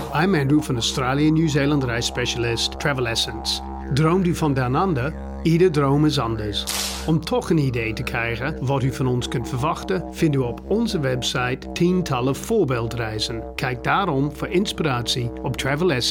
I'm Andrew van Australië Nieuw-Zeeland reisspecialist Travel Essence. Droomt u van down under? Ieder droom is anders. Om toch een idee te krijgen wat u van ons kunt verwachten, vindt u op onze website tientallen voorbeeldreizen. Kijk daarom voor inspiratie op Travel Essence.